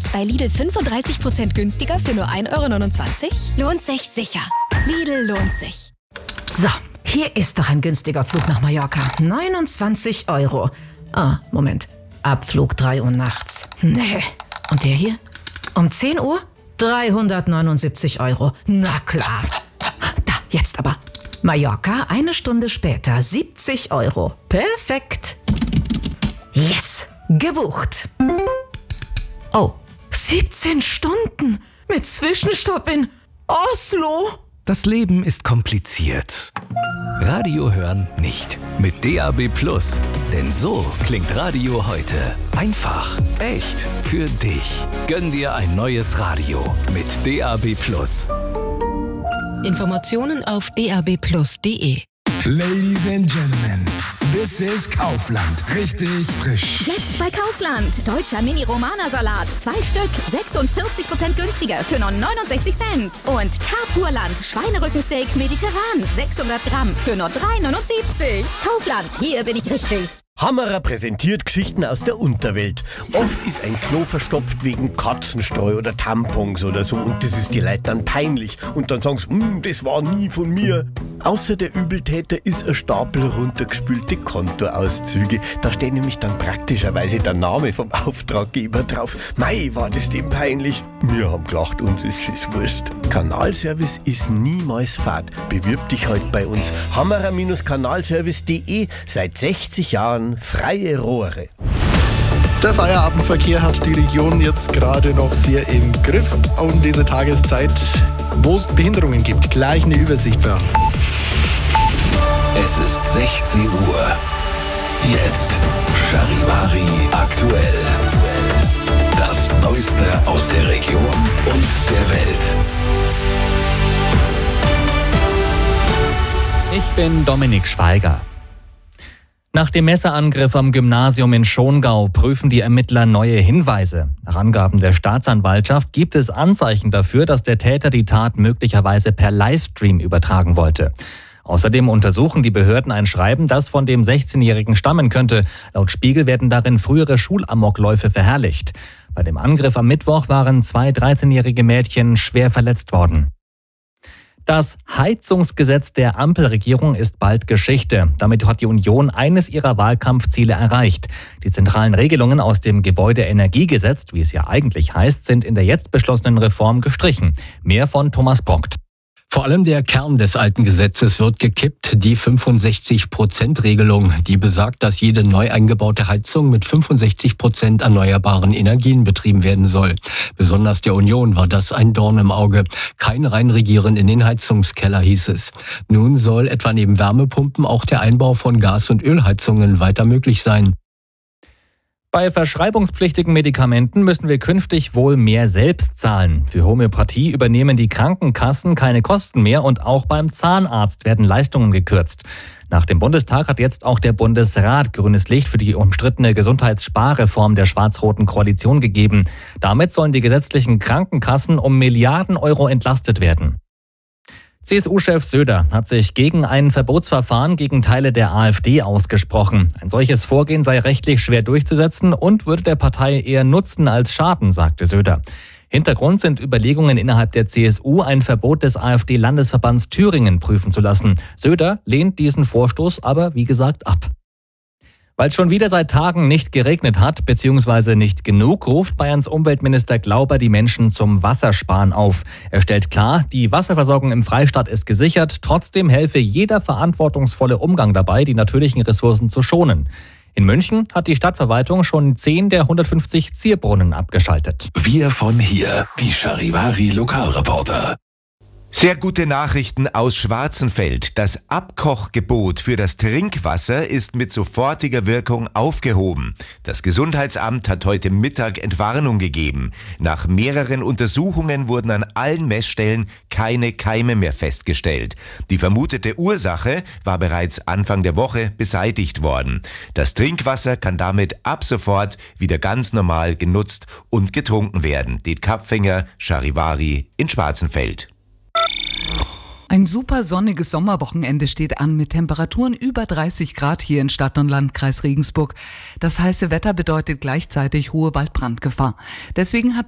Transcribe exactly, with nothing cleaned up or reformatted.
Jetzt bei Lidl fünfunddreißig Prozent günstiger für nur ein Euro neunundzwanzig? Lohnt sich sicher. Lidl lohnt sich. So, hier ist doch ein günstiger Flug nach Mallorca. neunundzwanzig Euro. Ah, Moment. Abflug drei Uhr nachts. Nee. Und der hier? Um zehn Uhr? dreihundertneunundsiebzig Euro. Na klar. Da, jetzt aber. Mallorca, eine Stunde später, siebzig Euro. Perfekt. Yes, gebucht. Oh, siebzehn Stunden mit Zwischenstopp in Oslo. Das Leben ist kompliziert. Radio hören nicht. Mit D A B Plus. Denn so klingt Radio heute. Einfach, echt, für dich. Gönn dir ein neues Radio mit D A B Plus. Informationen auf d a b plus punkt d e. Ladies and Gentlemen, this is Kaufland. Richtig frisch. Jetzt bei Kaufland. Deutscher Mini-Romana-Salat. Zwei Stück. sechsundvierzig Prozent günstiger für nur neunundsechzig Cent. Und Carpurland. Schweinerückensteak mediterran. sechshundert Gramm für nur drei Euro neunundsiebzig. Kaufland. Hier bin ich richtig. Hammerer präsentiert Geschichten aus der Unterwelt. Oft ist ein Klo verstopft wegen Katzenstreu oder Tampons oder so und das ist die Leute dann peinlich und dann sagen sie, mm, das war nie von mir. Außer der Übeltäter ist ein Stapel runtergespülte Kontoauszüge. Da steht nämlich dann praktischerweise der Name vom Auftraggeber drauf. Mei, war das dem peinlich? Wir haben gelacht, uns ist es wurscht. Kanalservice ist niemals fad. Bewirb dich heute bei uns. hammerer-kanalservice punkt d e. Seit sechzig Jahren freie Rohre. Der Feierabendverkehr hat die Region jetzt gerade noch sehr im Griff. Um diese Tageszeit, wo es Behinderungen gibt, gleich eine Übersicht bei uns. Es ist sechzehn Uhr. Jetzt Charivari aktuell. Das Neueste aus der Region und der Welt. Ich bin Dominik Schweiger. Nach dem Messerangriff am Gymnasium in Schongau prüfen die Ermittler neue Hinweise. Nach Angaben der Staatsanwaltschaft gibt es Anzeichen dafür, dass der Täter die Tat möglicherweise per Livestream übertragen wollte. Außerdem untersuchen die Behörden ein Schreiben, das von dem sechzehnjährigen stammen könnte. Laut Spiegel werden darin frühere Schulamokläufe verherrlicht. Bei dem Angriff am Mittwoch waren zwei dreizehnjährige Mädchen schwer verletzt worden. Das Heizungsgesetz der Ampelregierung ist bald Geschichte. Damit hat die Union eines ihrer Wahlkampfziele erreicht. Die zentralen Regelungen aus dem Gebäudeenergiegesetz, wie es ja eigentlich heißt, sind in der jetzt beschlossenen Reform gestrichen. Mehr von Thomas Brockt. Vor allem der Kern des alten Gesetzes wird gekippt, die fünfundsechzig Prozent Regelung, die besagt, dass jede neu eingebaute Heizung mit fünfundsechzig Prozent erneuerbaren Energien betrieben werden soll. Besonders der Union war das ein Dorn im Auge. Kein Reinregieren in den Heizungskeller, hieß es. Nun soll etwa neben Wärmepumpen auch der Einbau von Gas- und Ölheizungen weiter möglich sein. Bei verschreibungspflichtigen Medikamenten müssen wir künftig wohl mehr selbst zahlen. Für Homöopathie übernehmen die Krankenkassen keine Kosten mehr und auch beim Zahnarzt werden Leistungen gekürzt. Nach dem Bundestag hat jetzt auch der Bundesrat grünes Licht für die umstrittene Gesundheitssparreform der schwarz-roten Koalition gegeben. Damit sollen die gesetzlichen Krankenkassen um Milliarden Euro entlastet werden. C S U-Chef Söder hat sich gegen ein Verbotsverfahren gegen Teile der AfD ausgesprochen. Ein solches Vorgehen sei rechtlich schwer durchzusetzen und würde der Partei eher Nutzen als Schaden, sagte Söder. Hintergrund sind Überlegungen innerhalb der C S U, ein Verbot des AfD-Landesverbands Thüringen prüfen zu lassen. Söder lehnt diesen Vorstoß aber, wie gesagt, ab. Weil schon wieder seit Tagen nicht geregnet hat, beziehungsweise nicht genug, ruft Bayerns Umweltminister Glauber die Menschen zum Wassersparen auf. Er stellt klar, die Wasserversorgung im Freistaat ist gesichert, trotzdem helfe jeder verantwortungsvolle Umgang dabei, die natürlichen Ressourcen zu schonen. In München hat die Stadtverwaltung schon zehn der hundertfünfzig Zierbrunnen abgeschaltet. Wir von hier, die Charivari Lokalreporter. Sehr gute Nachrichten aus Schwarzenfeld. Das Abkochgebot für das Trinkwasser ist mit sofortiger Wirkung aufgehoben. Das Gesundheitsamt hat heute Mittag Entwarnung gegeben. Nach mehreren Untersuchungen wurden an allen Messstellen keine Keime mehr festgestellt. Die vermutete Ursache war bereits Anfang der Woche beseitigt worden. Das Trinkwasser kann damit ab sofort wieder ganz normal genutzt und getrunken werden. Det Kapfinger, Charivari in Schwarzenfeld. Ein super sonniges Sommerwochenende steht an mit Temperaturen über dreißig Grad hier in Stadt- und Landkreis Regensburg. Das heiße Wetter bedeutet gleichzeitig hohe Waldbrandgefahr. Deswegen hat